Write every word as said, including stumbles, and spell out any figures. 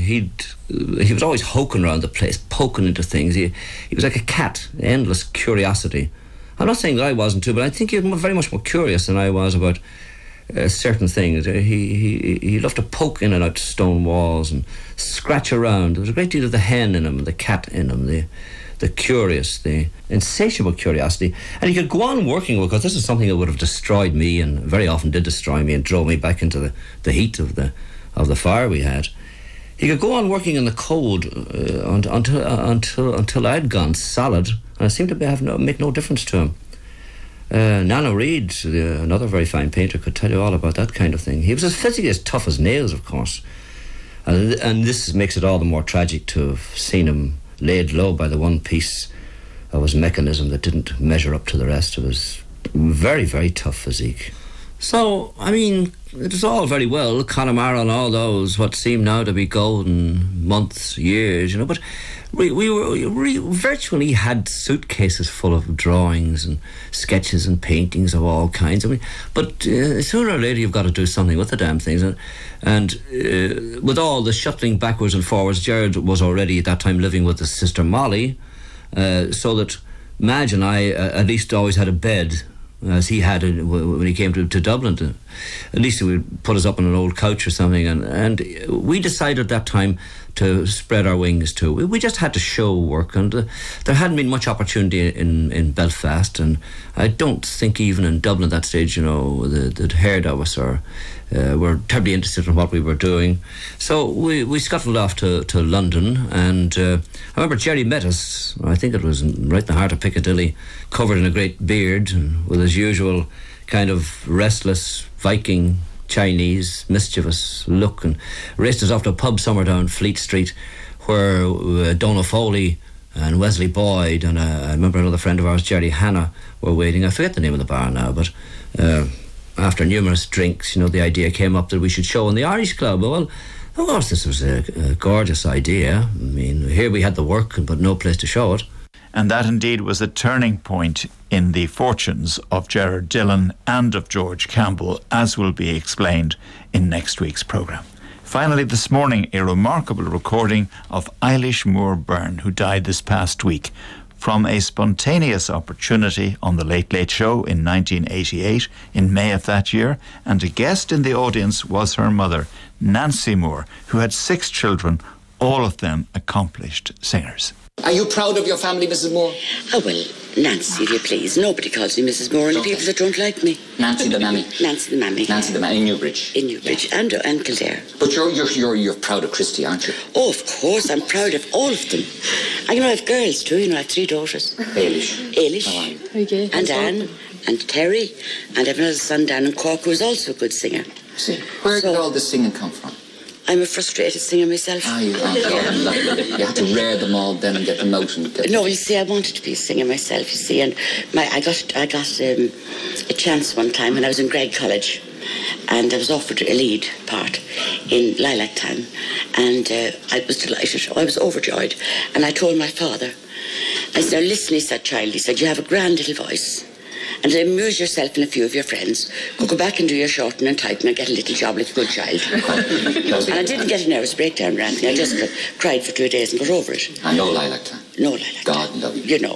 he'd he was always hoking around the place, poking into things. He he was like a cat, endless curiosity. I'm not saying that I wasn't too, but I think he was very much more curious than I was about uh, certain things. He, he he loved to poke in and out stone walls and scratch around. There was a great deal of the hen in him, the cat in him, the the curious, the insatiable curiosity. And he could go on working, because this is something that would have destroyed me, and very often did destroy me and drove me back into the, the heat of the of the fire we had. He could go on working in the cold uh, until uh, until until I'd gone solid, and it seemed to be, have no, make no difference to him. Uh, Nana Reid, the, another very fine painter, could tell you all about that kind of thing. He was as physically as tough as nails, of course, and, and this makes it all the more tragic to have seen him laid low by the one piece of his mechanism that didn't measure up to the rest of his very, very tough physique. So, I mean, it was all very well, Connemara and all those, what seem now to be golden months, years, you know, but we, we were we virtually had suitcases full of drawings and sketches and paintings of all kinds. I mean, but uh, sooner or later you've got to do something with the damn things. And, and uh, with all the shuttling backwards and forwards, Gerard was already at that time living with his sister Molly, uh, so that Madge and I uh, at least always had a bed, as he had when he came to, to Dublin. To, at least he would put us up on an old couch or something, and, and we decided at that time to spread our wings too. We, we just had to show work, and uh, there hadn't been much opportunity in, in Belfast, and I don't think even in Dublin at that stage, you know, that heard of us or uh, were terribly interested in what we were doing. So we, we scuttled off to, to London, and uh, I remember Jerry met us, I think it was right in the heart of Piccadilly, covered in a great beard and with his usual kind of restless Viking Chinese mischievous look, and raced us off to a pub somewhere down Fleet Street where uh, Donal Foley and Wesley Boyd and uh, I remember another friend of ours, Jerry Hanna, were waiting. I forget the name of the bar now, but uh, after numerous drinks, you know, the idea came up that we should show in the Irish Club. Well, of course this was a, a gorgeous idea. I mean, here we had the work but no place to show it. And that indeed was a turning point in the fortunes of Gerard Dillon and of George Campbell, as will be explained in next week's programme. Finally, this morning, a remarkable recording of Eilish Moore Byrne, who died this past week from a spontaneous opportunity on The Late Late Show in nineteen eighty-eight, in May of that year, and a guest in the audience was her mother, Nancy Moore, who had six children, all of them accomplished singers. Are you proud of your family, Missus Moore? Oh, well, Nancy, if you please. Nobody calls me Missus Moore, and people that don't like me. Nancy the mammy. Nancy the mammy. Nancy the mammy in Newbridge. In Newbridge, yeah. and, uh, and Kildare. But you're, you're, you're, you're proud of Christy, aren't you? Oh, of course, I'm proud of all of them. And, you know, I have girls too, you know, I have three daughters. Ailish. Ailish. How are you? Okay. And Anne, and Terry, and I have another son down in Cork who is also a good singer. See, where so, did all this singing come from? I'm a frustrated singer myself. Ah, you, oh, you had to rear them all then and get them out and get No, you see, I wanted to be a singer myself, you see, and my, I got I got um, a chance one time when I was in Greg College, and I was offered a lead part in Lilac Time, and uh, I was delighted. I was overjoyed, and I told my father, I said, now listen, he said, child, he said, you have a grand little voice, and amuse yourself and a few of your friends. Go, go back and do your shorting and typing and get a little job like a good child. And I didn't get a nervous breakdown or anything. I just cried for two days and got over it. I know Lilac Time. No Lilac Time. God love you. You know.